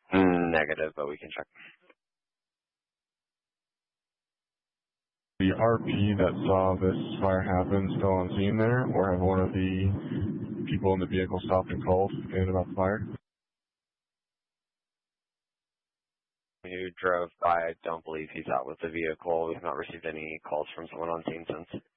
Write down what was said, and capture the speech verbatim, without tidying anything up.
Mm, negative, but we can check. The R P that saw this fire happen still on scene there, or have one of the people in the vehicle stopped and called in about the fire? Who drove by, I don't believe he's out with the vehicle. We've not received any calls from someone on scene since.